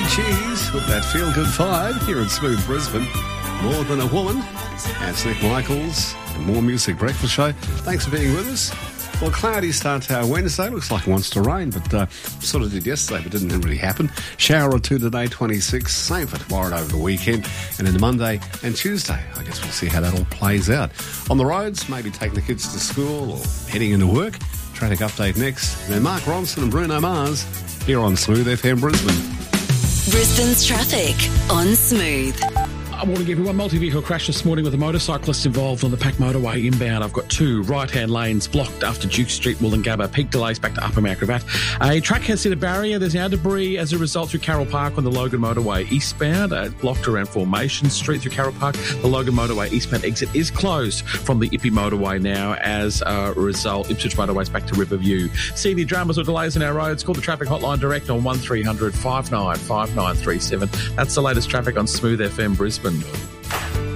Cheese with that feel-good vibe here in Smooth Brisbane. More Than a Woman. That's Nick Michaels and More Music Breakfast Show. Thanks for being with us. Well, cloudy start to our Wednesday. Looks like it wants to rain, but sort of did yesterday, but didn't really happen. Shower or two today, 26. Same for tomorrow and over the weekend. And then Monday and Tuesday, I guess we'll see how that all plays out. On the roads, maybe taking the kids to school or heading into work. Traffic update next. And then Mark Ronson and Bruno Mars here on Smooth FM Brisbane. Brisbane's traffic on Smooth. I want to give you one multi-vehicle crash this morning with a motorcyclist involved on the Pack Motorway inbound. I've got two right-hand lanes blocked after Duke Street, Wollongabba. Peak delays back to Upper Mount Gravatt. A truck has hit a barrier. There's now debris as a result through Carroll Park on the Logan Motorway eastbound. Blocked around Formation Street through Carroll Park. The Logan Motorway eastbound exit is closed from the Ippy Motorway now. As a result, Ipswich Motorway's back to Riverview. See any dramas or delays in our roads? Call the traffic hotline direct on 1300 59 5937. That's the latest traffic on Smooth FM Brisbane.